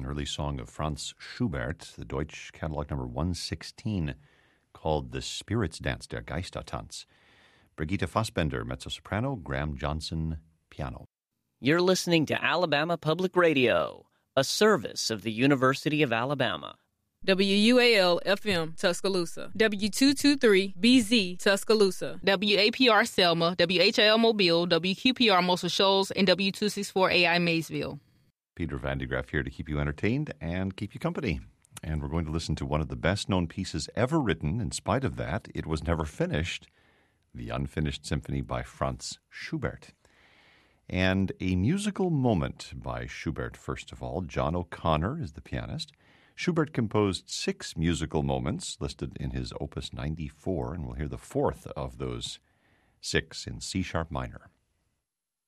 early song of Franz Schubert, the Deutsch catalog number 116, called The Spirits Dance, Der Geistertanz. Brigitte Fassbender, mezzo-soprano, Graham Johnson, piano. You're listening to Alabama Public Radio, a service of the University of Alabama. WUAL-FM, Tuscaloosa. W223-BZ, Tuscaloosa. WAPR Selma, WHL Mobile, WQPR Muscle Shoals, and W264AI Maysville. Peter Van de Graaff here to keep you entertained and keep you company. And we're going to listen to one of the best-known pieces ever written. In spite of that, it was never finished, the Unfinished Symphony by Franz Schubert. And a musical moment by Schubert, first of all. John O'Connor is the pianist. Schubert composed 6 musical moments listed in his Opus 94, and we'll hear the 4th of those 6 in C-sharp minor.